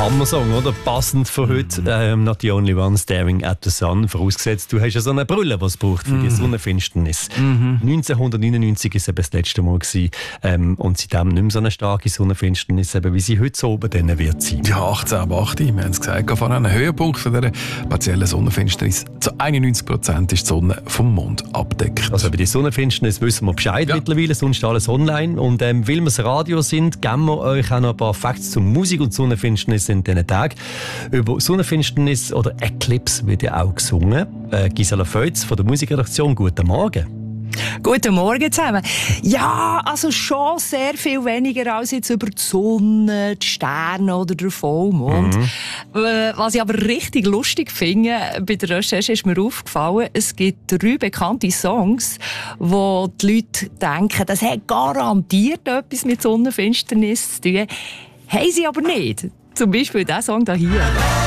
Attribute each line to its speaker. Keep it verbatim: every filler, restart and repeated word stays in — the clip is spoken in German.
Speaker 1: Hammer-Song, oder? Passend für heute. Ähm, not the only one staring at the sun. Vorausgesetzt, du hast ja so eine Brille, was es braucht für mm. die Sonnenfinsternis. Mm-hmm. neunzehnhundertneunundneunzig war es das letzte Mal. Gewesen. Ähm, und seitdem nicht mehr so eine starke Sonnenfinsternis, eben, wie sie heute so oben dann wird sein.
Speaker 2: Ja, achtzehn ab acht. Wir haben es gesagt, von einem Höhepunkt von dieser partiellen Sonnenfinsternis. Zu einundneunzig Prozent ist die Sonne vom Mond abdeckt.
Speaker 1: Also bei der Sonnenfinsternis wissen wir Bescheid ja. mittlerweile, sonst alles online. Und ähm, weil wir das Radio sind, geben wir euch auch noch ein paar Facts zur Musik und Sonnenfinsternis in diesen Tagen. Über Sonnenfinsternis oder Eclipse wird ja auch gesungen. Äh, Gisela Feutz von der Musikredaktion, guten Morgen.
Speaker 3: Guten Morgen zusammen. Ja, also schon sehr viel weniger als jetzt über die Sonne, die Sterne oder den Vollmond. Mhm. Was ich aber richtig lustig finde, bei der Recherche ist mir aufgefallen, es gibt drei bekannte Songs, wo die Leute denken, das hat garantiert etwas mit Sonnenfinsternis zu tun. Haben sie aber nicht. Zum Beispiel dieser Song hier.